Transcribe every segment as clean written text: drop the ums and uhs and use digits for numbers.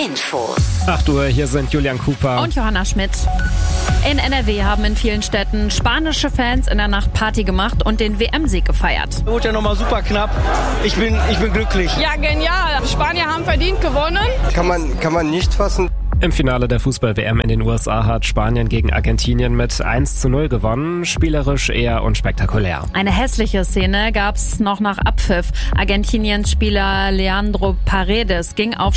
Infos. 8 Uhr, hier sind Julian Cooper und Johanna Schmidt. In NRW haben in vielen Städten spanische Fans in der Nacht Party gemacht und den WM-Sieg gefeiert. Wurde ja nochmal super knapp. Ich bin glücklich. Ja, genial. Die Spanier haben verdient gewonnen. Kann man nicht fassen. Im Finale der Fußball-WM in den USA hat Spanien gegen Argentinien mit 1:0 gewonnen. Spielerisch eher unspektakulär. Eine hässliche Szene gab's noch nach Abpfiff. Argentiniens Spieler Leandro Paredes ging auf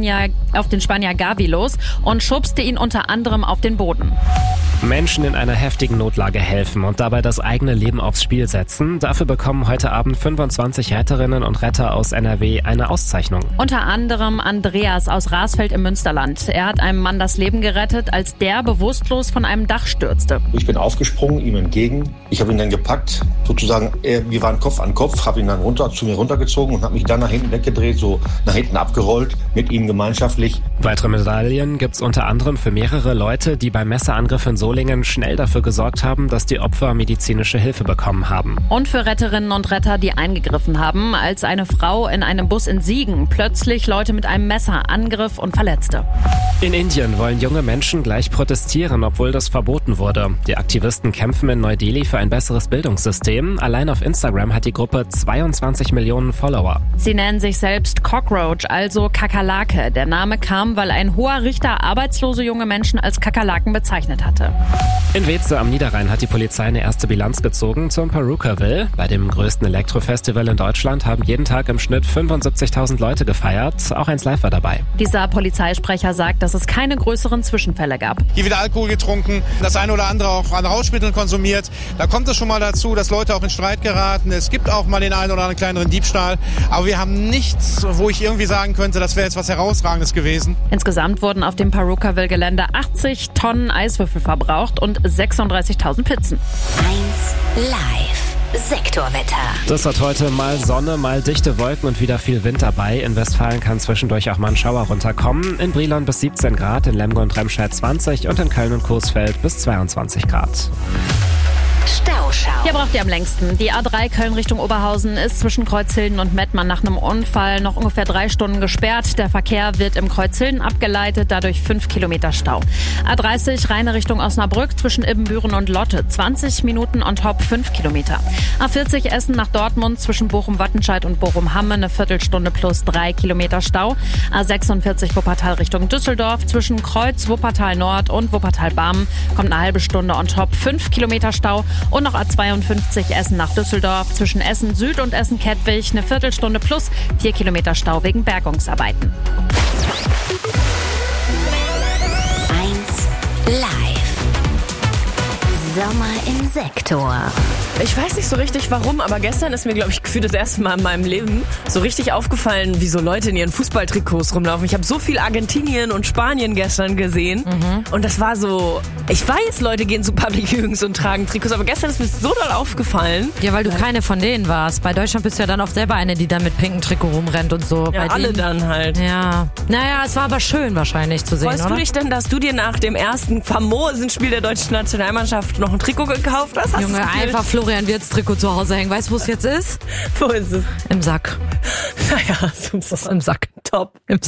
den Spanier Gavi los und schubste ihn unter anderem auf den Boden. Menschen in einer heftigen Notlage helfen und dabei das eigene Leben aufs Spiel setzen. Dafür bekommen heute Abend 25 Retterinnen und Retter aus NRW eine Auszeichnung. Unter anderem Andreas aus Rasfeld im Münsterland. Er hat einem Mann das Leben gerettet, als der bewusstlos von einem Dach stürzte. Ich bin aufgesprungen, ihm entgegen. Ich habe ihn dann gepackt, sozusagen, wir waren Kopf an Kopf, habe ihn dann zu mir runtergezogen und habe mich dann nach hinten weggedreht, so nach hinten abgerollt, mit ihm gemeinschaftlich. Weitere Medaillen gibt's unter anderem für mehrere Leute, die beim Messerangriff in Solingen schnell dafür gesorgt haben, dass die Opfer medizinische Hilfe bekommen haben. Und für Retterinnen und Retter, die eingegriffen haben, als eine Frau in einem Bus in Siegen plötzlich Leute mit einem Messer angriff und verletzte. In Indien wollen junge Menschen gleich protestieren, obwohl das verboten wurde. Die Aktivisten kämpfen in Neu-Delhi für ein besseres Bildungssystem. Allein auf Instagram hat die Gruppe 22 Millionen Follower. Sie nennen sich selbst Cockroach, also Kakerlake. Der Name kam, weil ein hoher Richter arbeitslose junge Menschen als Kakerlaken bezeichnet hatte. In Weeze am Niederrhein hat die Polizei eine erste Bilanz gezogen zum Perukaville. Bei dem größten Elektrofestival in Deutschland haben jeden Tag im Schnitt 75.000 Leute gefeiert. Auch 1Live war dabei. Dieser Polizeisprecher sagt, dass es keine größeren Zwischenfälle gab. Hier wird Alkohol getrunken, das eine oder andere auch an Rauschmitteln konsumiert. Da kommt es schon mal dazu, dass Leute auch in Streit geraten. Es gibt auch mal den einen oder anderen kleineren Diebstahl. Aber wir haben nichts, wo ich irgendwie sagen könnte, das wäre jetzt was Herausragendes gewesen. Insgesamt wurden auf dem Perukaville-Gelände 80 Tonnen Eiswürfel verbraucht und 36.000 Pizzen. 1Live. Sektorwetter. Das hat heute mal Sonne, mal dichte Wolken und wieder viel Wind dabei. In Westfalen kann zwischendurch auch mal ein Schauer runterkommen. In Brilon bis 17 Grad, in Lemgo und Remscheid 20 und in Köln und Coesfeld bis 22 Grad. Stauschau. Hier braucht ihr am längsten. Die A3 Köln Richtung Oberhausen ist zwischen Kreuzhilden und Mettmann nach einem Unfall noch ungefähr 3 Stunden gesperrt. Der Verkehr wird im Kreuzhilden abgeleitet, dadurch 5 Kilometer Stau. A30 Rheine Richtung Osnabrück zwischen Ibbenbüren und Lotte 20 Minuten on top 5 Kilometer. A40 Essen nach Dortmund zwischen Bochum-Wattenscheid und Bochum-Hamme eine Viertelstunde plus 3 Kilometer Stau. A46 Wuppertal Richtung Düsseldorf zwischen Kreuz, Wuppertal Nord und Wuppertal-Barmen kommt eine halbe Stunde on top 5 Kilometer Stau. Und noch A52 Essen nach Düsseldorf zwischen Essen Süd und Essen Kettwig eine Viertelstunde plus 4 Kilometer Stau wegen Bergungsarbeiten. 1Live. Sommer im Sektor. Ich weiß nicht so richtig warum, aber gestern ist mir, glaube ich, gefühlt das erste Mal in meinem Leben so richtig aufgefallen, wie so Leute in ihren Fußballtrikots rumlaufen. Ich habe so viel Argentinien und Spanien gestern gesehen und das war so, ich weiß, Leute gehen zu Public Viewings und tragen Trikots, aber gestern ist mir so doll aufgefallen. Ja, weil du keine von denen warst. Bei Deutschland bist du ja dann auch selber eine, die dann mit pinkem Trikot rumrennt und so. Ja, bei alle denen, dann halt. Ja. Naja, es war aber schön wahrscheinlich zu sehen, Freust oder? du dich denn, dass du dir nach dem ersten famosen Spiel der deutschen Nationalmannschaft noch ein Trikot gekauft hast? Junge, einfach Florian Wirtz Trikot zu Hause hängen. Weißt du, wo es jetzt ist? Wo ist es? Im Sack. Naja, so Im Sack. Top. Im